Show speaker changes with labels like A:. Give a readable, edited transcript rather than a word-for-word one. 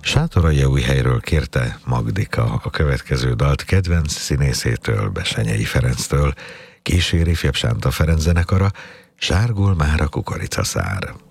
A: Sátoraljaújhelyről kérte Magdika a következő dalt kedvenc színészétől, Bessenyei Ferenctől, kíséri ifjabb Sánta Ferenc zenekara, Zsárgul már a kukoricaszár.